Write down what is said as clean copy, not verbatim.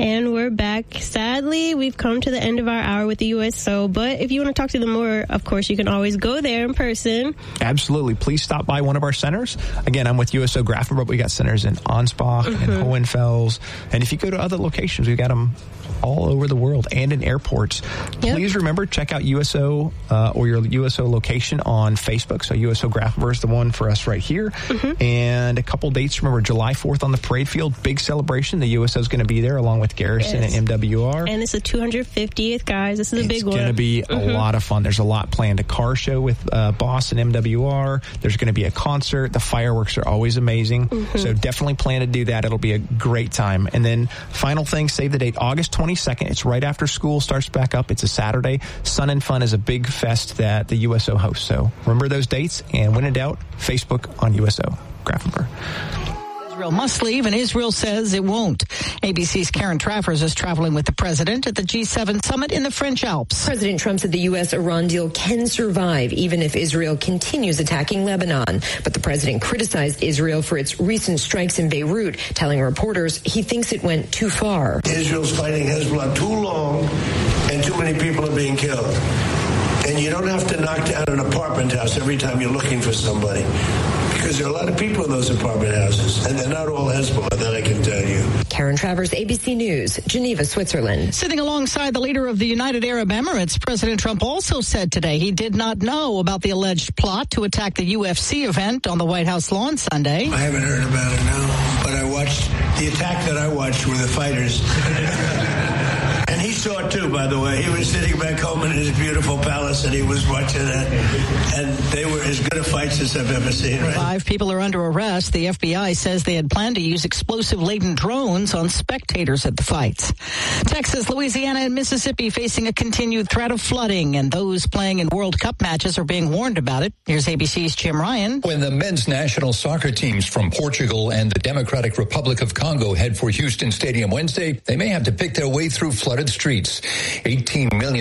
And we're back. Sadly, we've come to the end of our hour with the USO, but if you want to talk to them more, of course, you can always go there in person. Absolutely. Please stop by one of our centers. Again, I'm with USO Grafenberg. We got centers in Ansbach and Hohenfels. And if you go to other locations, we've got them all over the world and in airports. Yep. Please remember, check out USO or your USO location on Facebook. So USO Grafenberg is the one for us right here. And a couple dates. Remember, July 4th on the parade field, big celebration. The USO is going to be there along with Garrison and MWR. And it's the 250th, guys. This is a big one. It's going to be a lot of fun. There's a lot planned. A car show with Boss and MWR. There's going to be a concert. The fireworks are always amazing. So definitely plan to do that. It'll be a great time. And then final thing, save the date, August 22nd. It's right after school starts back up. It's a Saturday. Sun and Fun is a big fest that the USO hosts. So remember those dates, and when in doubt, Facebook on USO Grafenberg. Israel must leave, and Israel says it won't. ABC's Karen Travers is traveling with the president at the G7 summit in the French Alps. President Trump said the U.S.-Iran deal can survive even if Israel continues attacking Lebanon. But the president criticized Israel for its recent strikes in Beirut, telling reporters he thinks it went too far. Israel's fighting Hezbollah too long, and too many people are being killed. And you don't have to knock down an apartment house every time you're looking for somebody, because there are a lot of people in those apartment houses, and they're not all Hezbollah, that I can tell you. Karen Travers, ABC News, Geneva, Switzerland. Sitting alongside the leader of the United Arab Emirates, President Trump also said today he did not know about the alleged plot to attack the UFC event on the White House lawn Sunday. I haven't heard about it, no, but I watched, the attack that I watched were the fighters. And he saw it too, by the way. He was sitting back home in his beautiful palace and he was watching it. And they were as good a fights as I've ever seen. Right? 5 people are under arrest. The FBI says they had planned to use explosive-laden drones on spectators at the fights. Texas, Louisiana, and Mississippi facing a continued threat of flooding, and those playing in World Cup matches are being warned about it. Here's ABC's Jim Ryan. When the men's national soccer teams from Portugal and the Democratic Republic of Congo head for Houston Stadium Wednesday, they may have to pick their way through flooded streets. 18 million